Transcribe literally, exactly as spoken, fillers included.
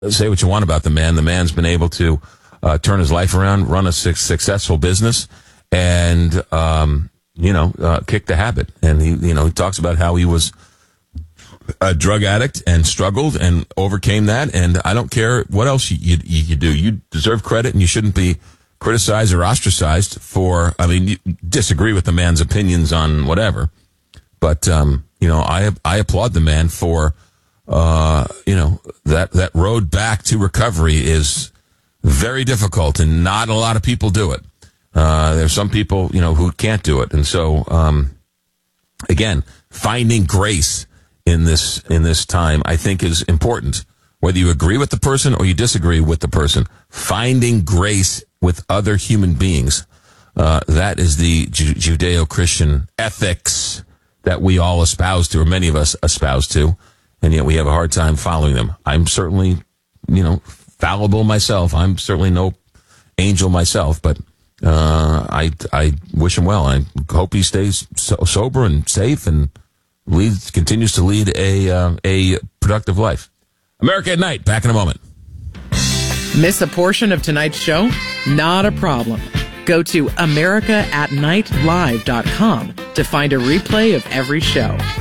say what you want about the man. The man's been able to uh, turn his life around, run a su- successful business, and um, you know, uh, kick the habit. And he, you know, he talks about how he was a drug addict and struggled and overcame that. And I don't care what else you, you, you do. You deserve credit, and you shouldn't be criticized or ostracized for, I mean, you disagree with the man's opinions on whatever. But, um, you know, I, I applaud the man for, uh, you know, that, that road back to recovery is very difficult, and not a lot of people do it. Uh, there's some people, you know, who can't do it. And so, um, again, finding grace in this, in this time, I think is important. Whether you agree with the person or you disagree with the person, finding grace with other human beings, uh, that is the Ju- Judeo-Christian ethics that we all espouse to, or many of us espouse to, and yet we have a hard time following them. I'm certainly, you know, fallible myself. I'm certainly no angel myself, but uh, I I wish him well. I hope he stays so, sober and safe and leads continues to lead a uh, a productive life. America at Night, back in a moment. Miss a portion of tonight's show? Not a problem. Go to america at night live dot com to find a replay of every show.